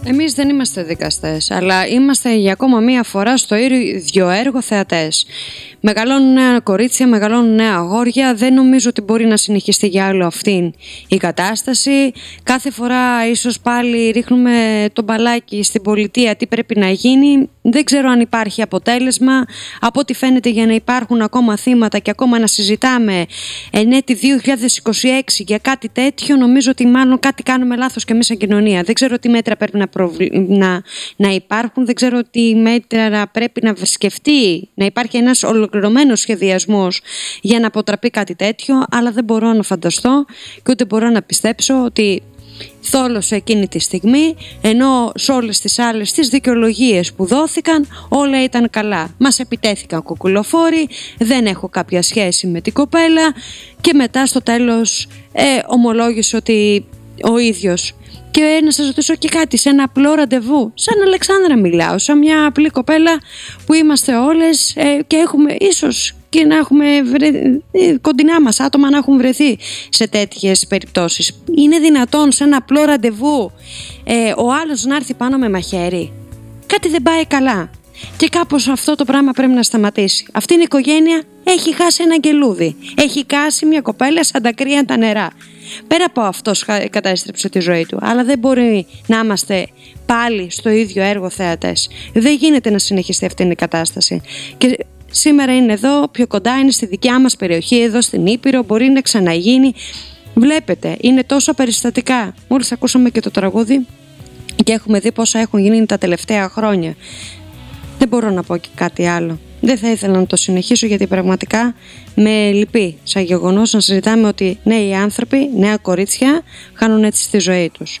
Εμείς δεν είμαστε δικαστές, αλλά είμαστε για ακόμα μία φορά στο ίδιο έργο θεατές. Μεγαλώνουν νέα κορίτσια, μεγαλώνουν νέα αγόρια. Δεν νομίζω ότι μπορεί να συνεχιστεί για άλλο αυτή η κατάσταση. Κάθε φορά ίσως πάλι ρίχνουμε το μπαλάκι στην πολιτεία τι πρέπει να γίνει. Δεν ξέρω αν υπάρχει αποτέλεσμα. Από ό,τι φαίνεται, για να υπάρχουν ακόμα θύματα και ακόμα να συζητάμε εν έτη 2026 για κάτι τέτοιο, νομίζω ότι μάλλον κάτι κάνουμε λάθος και εμείς σαν κοινωνία. Δεν ξέρω τι μέτρα πρέπει να υπάρχουν, δεν ξέρω τι μέτρα πρέπει να σκεφτεί, να υπάρχει ένας ολοκληρωμένος σχεδιασμός για να αποτραπεί κάτι τέτοιο, αλλά δεν μπορώ να φανταστώ και ούτε μπορώ να πιστέψω ότι θόλωσε εκείνη τη στιγμή, ενώ σε όλες τις άλλες τις δικαιολογίες που δόθηκαν όλα ήταν καλά. Μας επιτέθηκαν κουκουλοφόροι, δεν έχω κάποια σχέση με την κοπέλα και μετά στο τέλος ομολόγησε ότι ο ίδιος. Και να σας ρωτήσω και κάτι, σε ένα απλό ραντεβού, σαν Αλεξάνδρα μιλάω, σαν μια απλή κοπέλα που είμαστε όλες και έχουμε ίσως και να έχουμε κοντινά μας άτομα να έχουν βρεθεί σε τέτοιες περιπτώσεις. Είναι δυνατόν σε ένα απλό ραντεβού ο άλλος να έρθει πάνω με μαχαίρι? Κάτι δεν πάει καλά. Και κάπως αυτό το πράγμα πρέπει να σταματήσει. Αυτή η οικογένεια έχει χάσει ένα αγγελούδι. Έχει χάσει μια κοπέλα σαν τα κρύα τα νερά. Πέρα από αυτός κατέστρεψε τη ζωή του, αλλά δεν μπορεί να είμαστε πάλι στο ίδιο έργο θεατές. Δεν γίνεται να συνεχιστεί αυτή η κατάσταση. Και σήμερα είναι εδώ, πιο κοντά, είναι στη δικιά μας περιοχή, εδώ στην Ήπειρο, μπορεί να ξαναγίνει. Βλέπετε, είναι τόσο περιστατικά. Μόλις ακούσαμε και το τραγούδι και έχουμε δει πόσα έχουν γίνει τα τελευταία χρόνια. Δεν μπορώ να πω και κάτι άλλο. Δεν θα ήθελα να το συνεχίσω, γιατί πραγματικά με λυπεί σαν γεγονός να συζητάμε ότι νέοι άνθρωποι, νέα κορίτσια χάνουν έτσι τη ζωή τους.